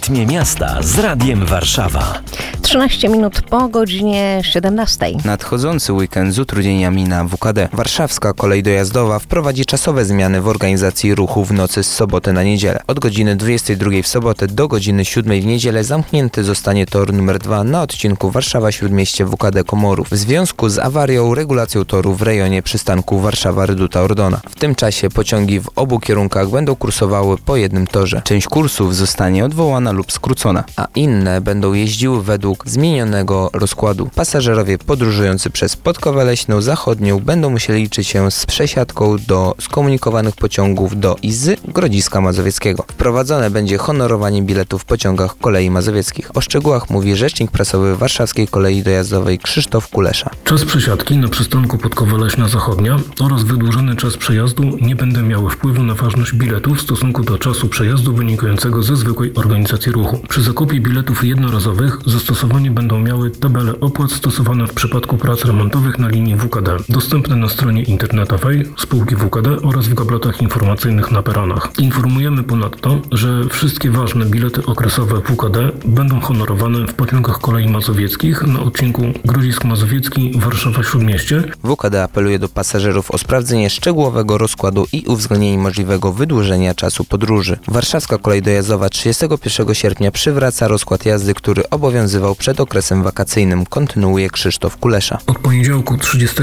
rytmie miasta z Radiem Warszawa. 13 minut po godzinie 17. Nadchodzący weekend z utrudnieniami na WKD. Warszawska Kolej Dojazdowa wprowadzi czasowe zmiany w organizacji ruchu w nocy z soboty na niedzielę. Od godziny 22 w sobotę do godziny 7 w niedzielę zamknięty zostanie tor nr 2 na odcinku Warszawa-Śródmieście WKD Komorów w związku z awarią regulacją toru w rejonie przystanku Warszawa-Reduta-Ordona. W tym czasie pociągi w obu kierunkach będą kursowały po jednym torze. Część kursów zostanie odwołana lub skrócona, a inne będą jeździły według zmienionego rozkładu. Pasażerowie podróżujący przez Podkowę Leśną Zachodnią będą musieli liczyć się z przesiadką do skomunikowanych pociągów do i z Grodziska Mazowieckiego. Wprowadzone będzie honorowanie biletów w pociągach kolei mazowieckich. O szczegółach mówi rzecznik prasowy Warszawskiej Kolei Dojazdowej Krzysztof Kulesza. Czas przesiadki na przystanku Podkowa Leśna Zachodnia oraz wydłużony czas przejazdu nie będą miały wpływu na ważność biletu w stosunku do czasu przejazdu wynikającego ze zwykłej organizacji ruchu. Przy zakupie biletów jednorazowych zastosowanie będą miały tabele opłat stosowane w przypadku prac remontowych na linii WKD, dostępne na stronie internetowej spółki WKD oraz w gablotach informacyjnych na peronach. Informujemy ponadto, że wszystkie ważne bilety okresowe WKD będą honorowane w pociągach kolei mazowieckich na odcinku Grodzisk Mazowiecki Warszawa-Śródmieście. WKD apeluje do pasażerów o sprawdzenie szczegółowego rozkładu i uwzględnienie możliwego wydłużenia czasu podróży. Warszawska Kolej Dojazdowa 31 sierpnia przywraca rozkład jazdy, który obowiązywał przed okresem wakacyjnym, kontynuuje Krzysztof Kulesza. Od poniedziałku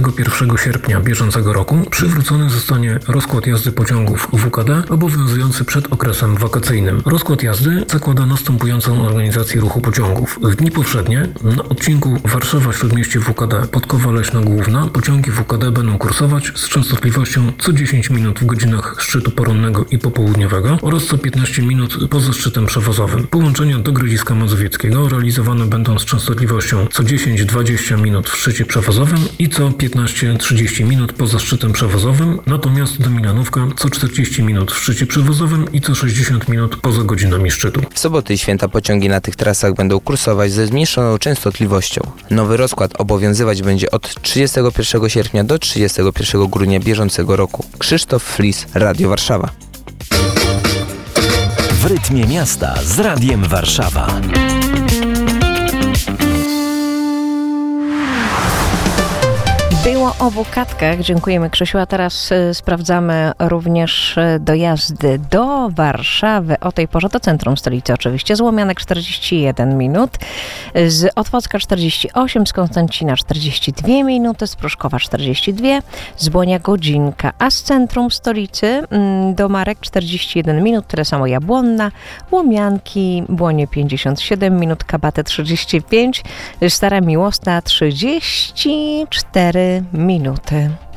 31 sierpnia bieżącego roku przywrócony zostanie rozkład jazdy pociągów WKD obowiązujący przed okresem wakacyjnym. Rozkład jazdy zakłada następującą organizację ruchu pociągów. W dni powszednie na odcinku Warszawa-Śródmieście WKD Podkowa Leśna Główna pociągi WKD będą kursować z częstotliwością co 10 minut w godzinach szczytu porannego i popołudniowego oraz co 15 minut poza szczytem przewozowym. Połączenia do Grodziska Mazowieckiego realizowane będą z częstotliwością co 10-20 minut w szczycie przewozowym i co 15-30 minut poza szczytem przewozowym, natomiast do Milanówka co 40 minut w szczycie przewozowym i co 60 minut poza godzinami szczytu. W soboty i święta pociągi na tych trasach będą kursować ze zmniejszoną częstotliwością. Nowy rozkład obowiązywać będzie od 31 sierpnia do 31 grudnia bieżącego roku. Krzysztof Flis, Radio Warszawa. W rytmie miasta z Radiem Warszawa. Było o WKD-kach. Dziękujemy, Krzysiu. A teraz sprawdzamy również dojazdy do Warszawy. O tej porze do centrum stolicy oczywiście. Z Łomianek 41 minut, z Otwocka 48, z Konstancina 42 minuty, z Pruszkowa 42, z Błonia godzinka. A z centrum stolicy do Marek 41 minut, tyle samo Jabłonna, Łomianki, Błonie 57 minut, Kabaty 35, Stara Miłosna 34 minuty.